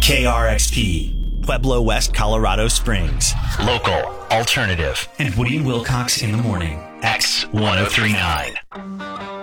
KRXP, Pueblo West, Colorado Springs. Local, alternative, And Woody and Wilcox in the morning. X1039.